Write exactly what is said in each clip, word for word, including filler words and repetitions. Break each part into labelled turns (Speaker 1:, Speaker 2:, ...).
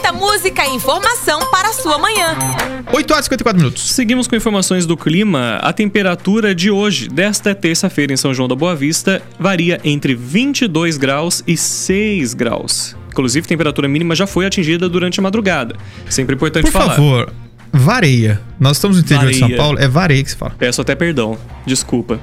Speaker 1: muita música e informação para a sua manhã.
Speaker 2: oito horas e cinquenta e quatro minutos.
Speaker 3: Seguimos com informações do clima. A temperatura de hoje, desta terça-feira em São João da Boa Vista, varia entre vinte e dois graus e seis graus. Inclusive, a temperatura mínima já foi atingida durante a madrugada. Sempre importante
Speaker 2: Por
Speaker 3: falar.
Speaker 2: Por favor, vareia. Nós estamos no interior
Speaker 3: Vareia.
Speaker 2: de São Paulo, é vareia que se fala.
Speaker 3: Peço até perdão. Desculpa.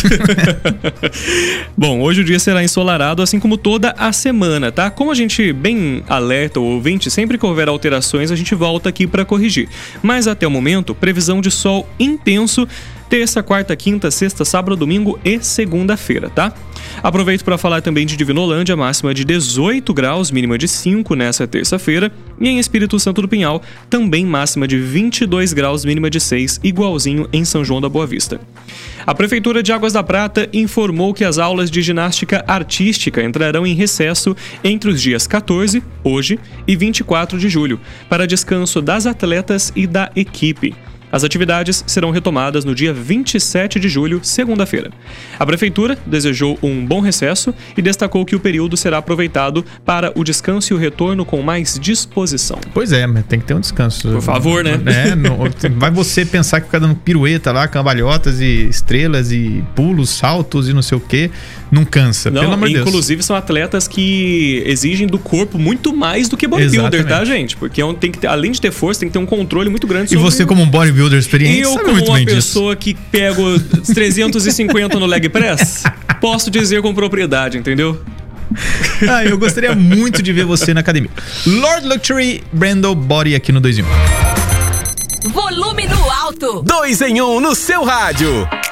Speaker 3: Bom, hoje o dia será ensolarado, assim como toda a semana, tá? Como a gente bem alerta o ouvinte, sempre que houver alterações, a gente volta aqui para corrigir. Mas até o momento, previsão de sol intenso terça, quarta, quinta, sexta, sábado, domingo e segunda-feira, tá? Aproveito para falar também de Divinolândia, máxima de dezoito graus, mínima de cinco nessa terça-feira. E em Espírito Santo do Pinhal, também máxima de vinte e dois graus, mínima de seis, igualzinho em São João da Boa Vista. A Prefeitura de Águas da Prata informou que as aulas de ginástica artística entrarão em recesso entre os dias quatorze, hoje, e vinte e quatro de julho, para descanso das atletas e da equipe. As atividades serão retomadas no dia vinte e sete de julho, segunda-feira. A Prefeitura desejou um bom recesso e destacou que o período será aproveitado para o descanso e o retorno com mais disposição.
Speaker 2: Pois é, mas tem que ter um descanso.
Speaker 3: Por favor, né?
Speaker 2: É, não, vai você pensar que fica dando pirueta lá, cambalhotas e estrelas e pulos, saltos e não sei o quê. Não cansa,
Speaker 3: Não,
Speaker 2: pelo amor de Deus.
Speaker 3: inclusive são atletas que exigem do corpo muito mais do que bodybuilder,
Speaker 2: Exatamente.
Speaker 3: tá, gente? Porque é um, tem que ter, além de ter força, tem que ter um controle muito grande
Speaker 2: E
Speaker 3: sobre...
Speaker 2: você, como um bodybuilder experiente,
Speaker 3: Eu,
Speaker 2: sabe
Speaker 3: como
Speaker 2: muito
Speaker 3: uma
Speaker 2: bem
Speaker 3: pessoa que pego trezentos e cinquenta no leg press, posso dizer com propriedade, entendeu?
Speaker 2: disso. Ah, eu gostaria muito de ver você na academia. Lord Luxury Brando Body aqui no dois em um.
Speaker 1: Volume no alto.
Speaker 4: Dois em um no seu rádio.